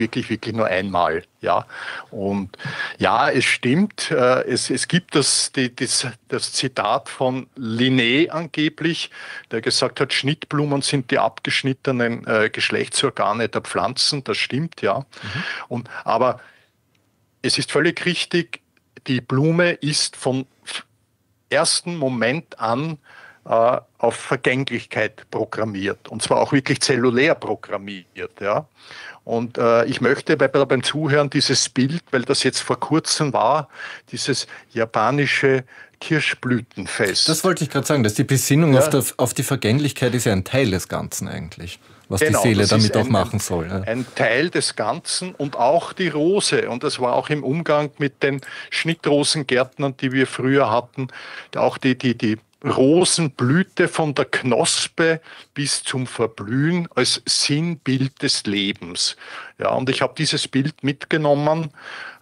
wirklich nur einmal. Ja. Und ja, es stimmt, es gibt das Zitat von Linné angeblich, der gesagt hat, Schnittblumen sind die abgeschnittenen Geschlechtsorgane der Pflanzen. Das stimmt, ja. Aber es ist völlig richtig, die Blume ist vom ersten Moment an auf Vergänglichkeit programmiert, und zwar auch wirklich zellulär programmiert. Ja. Und ich möchte beim Zuhören dieses Bild, weil das jetzt vor kurzem war, dieses japanische Kirschblütenfest. Das wollte ich gerade sagen, dass die Besinnung auf die Vergänglichkeit ist ja ein Teil des Ganzen eigentlich, was die Seele damit auch machen soll. Ja. Ein Teil des Ganzen, und auch die Rose. Und das war auch im Umgang mit den Schnittrosengärtnern, die wir früher hatten, auch die Rosenblüte von der Knospe bis zum Verblühen als Sinnbild des Lebens. Ja, und ich habe dieses Bild mitgenommen.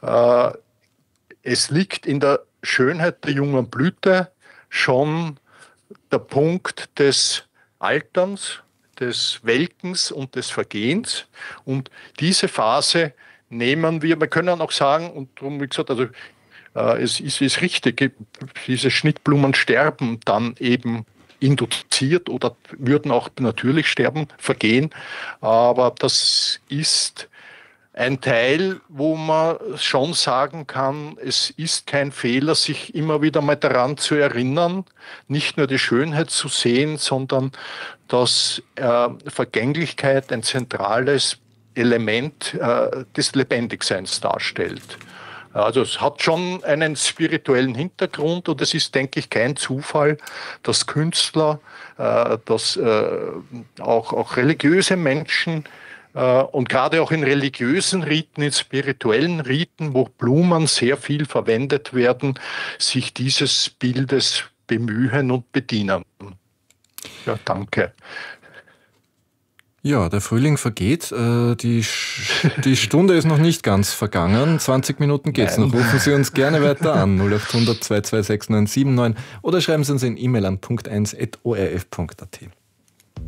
Es liegt in der Schönheit der jungen Blüte schon der Punkt des Alterns, des Welkens und des Vergehens. Und diese Phase nehmen wir können auch sagen, und darum, wie gesagt, also es ist richtig, diese Schnittblumen sterben dann eben induziert oder würden auch natürlich sterben, vergehen. Aber das ist ein Teil, wo man schon sagen kann, es ist kein Fehler, sich immer wieder mal daran zu erinnern, nicht nur die Schönheit zu sehen, sondern dass Vergänglichkeit ein zentrales Element des Lebendigseins darstellt. Also es hat schon einen spirituellen Hintergrund, und es ist, denke ich, kein Zufall, dass Künstler, dass auch religiöse Menschen und gerade auch in religiösen Riten, in spirituellen Riten, wo Blumen sehr viel verwendet werden, sich dieses Bildes bemühen und bedienen. Ja, danke. Ja, der Frühling vergeht. Die Stunde ist noch nicht ganz vergangen. 20 Minuten geht's noch. Rufen Sie uns gerne weiter an. 0800 226 979 oder schreiben Sie uns eine E-Mail an punkt1@orf.at.